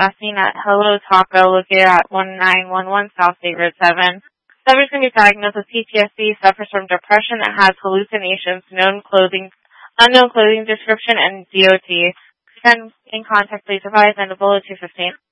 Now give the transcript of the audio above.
as seen at Hello Taco, located at 1911 South State Road 7. Subject can be diagnosed with PTSD, suffers from depression, and has hallucinations, unknown clothing description, and DOT. In contact, please advise and a bullet 215.